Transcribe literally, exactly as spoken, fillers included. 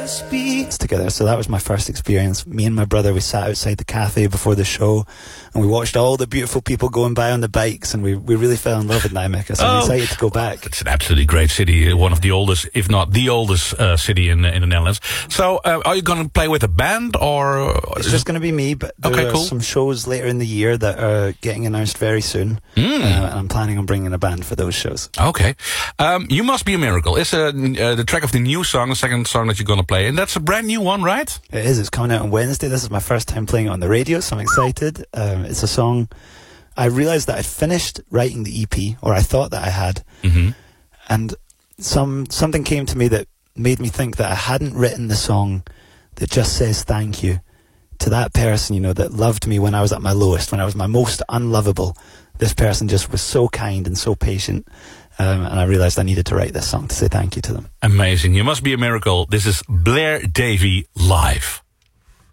together. So that was my first experience. Me and my brother, we sat outside the cafe before the show and we watched all the beautiful people going by on the bikes, and we, we really fell in love with Nijmegen. So I'm Oh. excited to go back. It's an absolutely great city, one of the oldest, if not the oldest uh, city in in the Netherlands. So, uh, are you going to play with a band, or It's just going to be me, but there Okay, are cool. some shows later in the year that are getting announced very soon. Mm. Uh, and I'm planning on bringing a band for those shows. Okay. Um, You Must Be a Miracle is uh, uh, the track of the new song, the second song that you're going to play, and that's a brand new one, right? It is. It's coming out on Wednesday. This is my first time playing it on the radio, so I'm excited. Um, it's a song. I realised that I'd finished writing the E P, or I thought that I had, Mm-hmm. and some something came to me that made me think that I hadn't written the song that just says thank you to that person, you know, that loved me when I was at my lowest, when I was my most unlovable. This person just was so kind and so patient, um, and I realised I needed to write this song to say thank you to them. Amazing. You Must Be a Miracle. This is Blair Davy live.